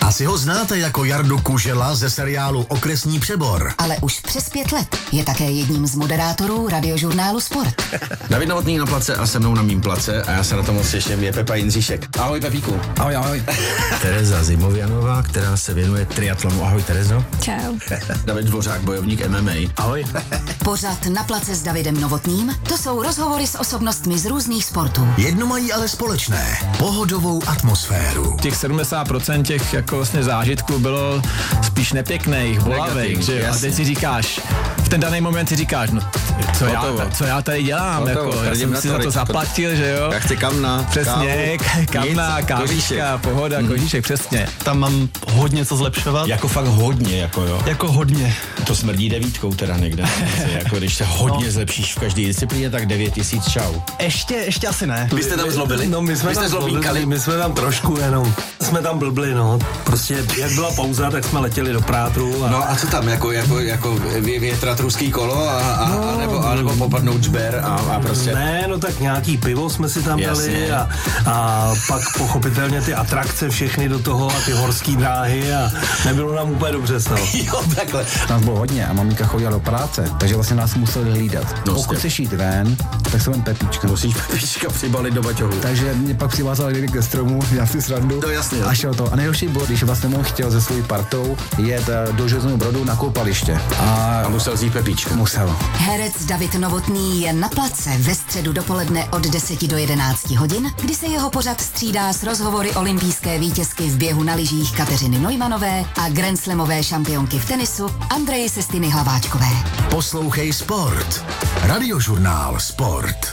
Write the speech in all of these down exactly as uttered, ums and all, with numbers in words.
Asi ho znáte jako Jardu Kužela ze seriálu Okresní přebor. Ale už přes pět let je také jedním z moderátorů radiožurnálu Sport. David Novotný na place a se mnou na mým place a já se na to moc těším, je Pepa Jindříšek. Ahoj Pepíku. Ahoj, ahoj. Tereza Zimovianová, která se věnuje triatlonu. Ahoj Terezo. Čau. David Dvořák, bojovník M M A. Ahoj. Pořad Na place s Davidem Novotným, to jsou rozhovory s osobnostmi z různých sportů. Jedno mají ale společné, pohodovou atmosféru. Těch sedmdesát procent těch jako vlastně zážitků bylo spíš nepěkných, bolavých, že jo? A teď si říkáš, v ten daný moment si říkáš, no co, já, co já tady dělám, Hotovo, jako, já jsem si za to zaplatil, že jo? Já chci kamna, přesně, kávu, kamna, kávička, pohoda, mm. kožíšek, přesně. Tam mám hodně co zlepšovat. Jako fakt hodně, jako jo. Jako hodně. To smrdí devítkou teda někde. Jako když se hodně no. zlepšíš v každé disciplíně, tak devět tisíc čau. Ještě, ještě asi ne. Vy jste tam zlobili? No my jsme Vy tam zlobili, my jsme tam trošku jenom, jsme tam blbli, no. Prostě jak byla pauza, tak jsme letěli do Prátru. A... No a co tam, jako, jako, jako větrat ruský kolo a, a, no, a, nebo, a nebo popadnout žber a, a prostě... Ne, no tak nějaký pivo jsme si tam dali a, a pak pochopitelně ty atrakce všechny do toho a ty horský dráhy a nebylo nám úplně dobře s toho. Jo, takhle. Nás bylo hodně a maminka chodila do práce, takže vlastně nás museli hlídat. No, pokud chceš jít ven, tak se ven Pepíčka. Musíš Pepíčka přibalit do baťohu. Takže mě pak přivázal někdy ke stromu, já si srandu. To jasně. A šel to. A nejhorší bylo, když vlastně on chtěl se svojí partou jet do Železného Brodu na koupaliště. A, a musel zjít Pepíčka. Musel. Herec David Novotný je na place ve středu dopoledne od deseti do jedenácti hodin, kdy se jeho pořad střídá s rozhovory olympijské vítězky v běhu na lyžích Kateřiny Neumanové a grandslamové šampionky v tenisu Andreji Sestiny Hlaváčkové. Poslouchej Sport. Radiožurnál Sport.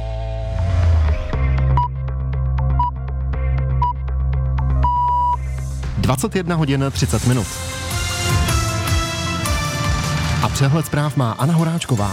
dvacet jedna hodin třicet minut. A přehled zpráv má Anna Horáčková.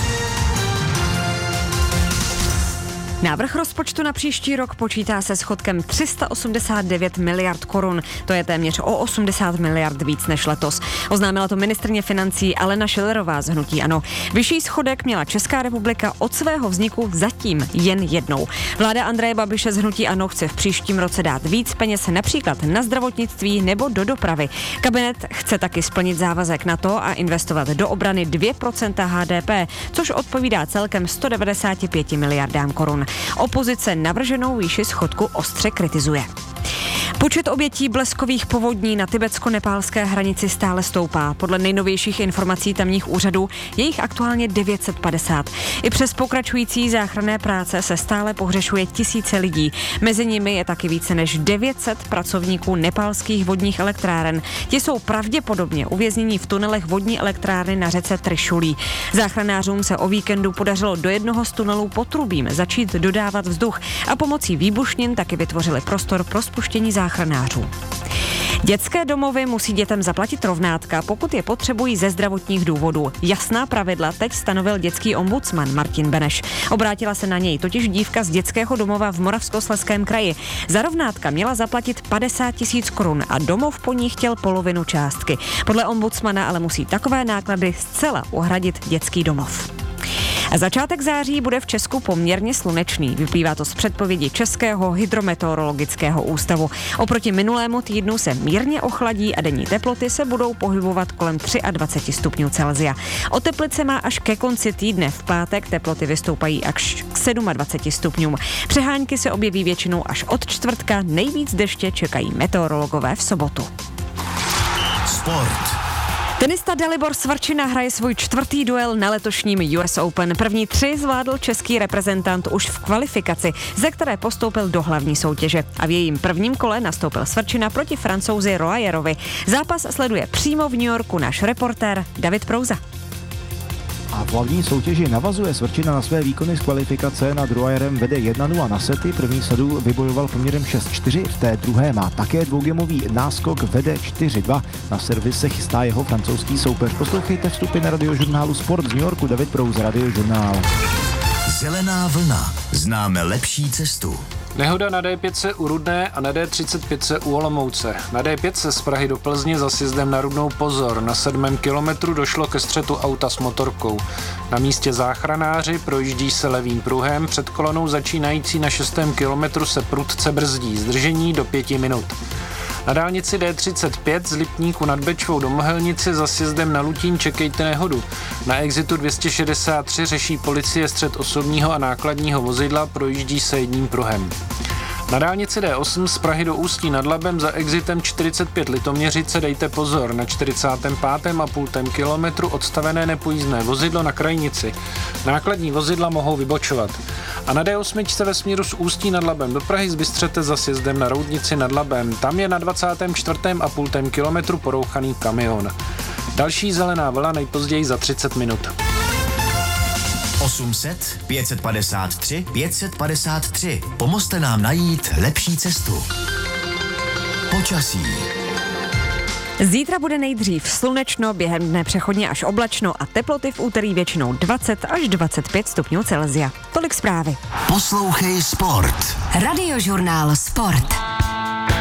Návrh rozpočtu na příští rok počítá se schodkem tři sta osmdesát devět miliard korun. To je téměř o osmdesát miliard víc než letos. Oznámila to ministryně financí Alena Schillerová z hnutí ANO. Vyšší schodek měla Česká republika od svého vzniku zatím jen jednou. Vláda Andreje Babiše z hnutí ANO chce v příštím roce dát víc peněz například na zdravotnictví nebo do dopravy. Kabinet chce taky splnit závazek na to a investovat do obrany dvě procenta H D P, což odpovídá celkem sto devadesát pět miliardám korun. Opozice navrženou výši schodku ostře kritizuje. Počet obětí bleskových povodní na tibetsko-nepálské hranici stále stoupá. Podle nejnovějších informací tamních úřadů je jich aktuálně devět set padesát. I přes pokračující záchranné práce se stále pohřešuje tisíce lidí. Mezi nimi je taky více než devět set pracovníků nepálských vodních elektráren. Ti jsou pravděpodobně uvěznění v tunelech vodní elektrárny na řece Trišulí. Záchranářům se o víkendu podařilo do jednoho z tunelů potrubím začít dodávat vzduch a pomocí výbušnin taky vytvořili prostor pro spuštění záchranářů. Dětské domovy musí dětem zaplatit rovnátka, pokud je potřebují ze zdravotních důvodů. Jasná pravidla teď stanovil dětský ombudsman Martin Beneš. Obrátila se na něj totiž dívka z dětského domova v Moravskoslezském kraji. Za rovnátka měla zaplatit padesát tisíc korun a domov po ní chtěl polovinu částky. Podle ombudsmana ale musí takové náklady zcela uhradit dětský domov. A začátek září bude v Česku poměrně slunečný. Vyplývá to z předpovědi Českého hydrometeorologického ústavu. Oproti minulému týdnu se mírně ochladí a denní teploty se budou pohybovat kolem dvacet tři stupňů Celsia. O Teplice má až ke konci týdne. V pátek teploty vystoupají až k dvacet sedm stupňům. Přehánky se objeví většinou až od čtvrtka. Nejvíc deště čekají meteorologové v sobotu. Sport. Tenista Dalibor Svrčina hraje svůj čtvrtý duel na letošním U S Open. První tři zvládl český reprezentant už v kvalifikaci, ze které postoupil do hlavní soutěže. A v jejím prvním kole nastoupil Svrčina proti Francouzi Royerovi. Zápas sleduje přímo v New Yorku náš reportér David Prouza. A v hlavní soutěži navazuje Svrčina na své výkony z kvalifikace. Nad Royerem vede jedna nula na sety. První sadu vybojoval poměrem šest čtyři, v té druhé má také dvougemový náskok, vede čtyři dva. Na servis se chystá jeho francouzský soupeř. Poslouchejte vstupy na radiožurnálu Sport z New Yorku. David Prouza, Radiožurnál. Zelená vlna. Známe lepší cestu. Nehoda na D pět u Rudné a na D třicet pět u Olomouce. Na D pět z Prahy do Plzně za sjezdem na Rudnou pozor. Na sedmém kilometru došlo ke střetu auta s motorkou. Na místě záchranáři, projíždí se levým pruhem, před kolonou začínající na šestém kilometru se prudce brzdí. Zdržení do pěti minut. Na dálnici D třicet pět z Lipníku nad Bečvou do Mohelnice za sjezdem na Lutín čekejte nehodu. Na exitu dvě stě šedesát tři řeší policie střet osobního a nákladního vozidla, projíždí se jedním pruhem. Na dálnici D osm z Prahy do Ústí nad Labem za exitem čtyřicet pět Litoměřice dejte pozor, na čtyřicátém pátém a půl kilometru odstavené nepojízdné vozidlo na krajnici. Nákladní vozidla mohou vybočovat. A na D osm ve směru z Ústí nad Labem do Prahy zbystřete za sjezdem na Roudnici nad Labem. Tam je na dvacátém čtvrtém a půl kilometru porouchaný kamion. Další zelená vlna nejpozději za třicet minut. osm set, pět set padesát tři, pět set padesát tři. Pomozte nám najít lepší cestu. Počasí. Zítra bude nejdřív slunečno, během dne přechodně až oblačno a teploty v úterý většinou dvacet až dvacet pět stupňů Celsia. Tolik zprávy. Poslouchej Sport. Radiožurnál Sport.